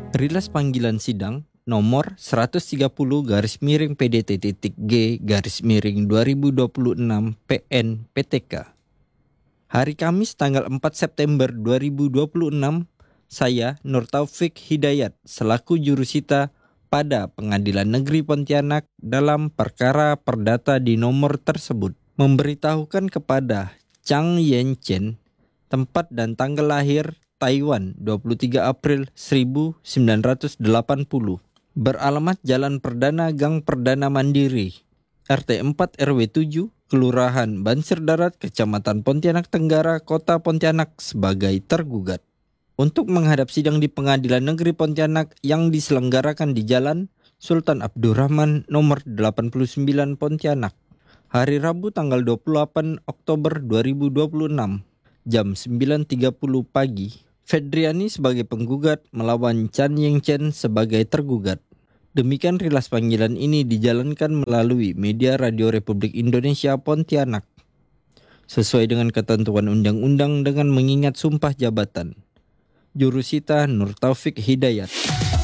Rilas panggilan sidang nomor 130 PDT.G 2026 PN PTK. Hari Kamis tanggal 4 September 2026, saya Nur Taufik Hidayat selaku jurusita pada Pengadilan Negeri Pontianak dalam perkara perdata di nomor tersebut memberitahukan kepada Chang Yen Chen tempat dan tanggal lahir Taiwan 23 April 1980, beralamat Jalan Perdana Gang Perdana Mandiri, RT 4 RW 7, Kelurahan Bansir Darat, Kecamatan Pontianak Tenggara, Kota Pontianak sebagai tergugat. Untuk menghadap sidang di Pengadilan Negeri Pontianak yang diselenggarakan di Jalan Sultan Abdurrahman nomor 89 Pontianak, hari Rabu tanggal 28 Oktober 2026, jam 9.30 pagi. Fedriani sebagai penggugat melawan Chan Ying Chen sebagai tergugat. Demikian rilas panggilan ini dijalankan melalui media Radio Republik Indonesia Pontianak, sesuai dengan ketentuan undang-undang dengan mengingat sumpah jabatan. Jurusita Nur Taufik Hidayat.